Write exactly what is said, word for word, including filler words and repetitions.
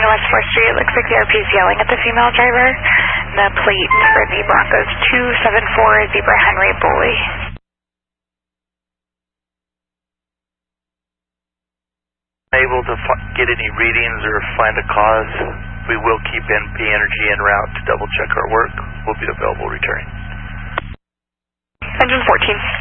West fourth Street. It looks like the R P is yelling at the female driver. The plate for the Broncos two seven four Zebra Henry Bully. Able to get any readings or find a cause, we will keep N P Energy en route to double check our work. We'll be available returning. Engine fourteen.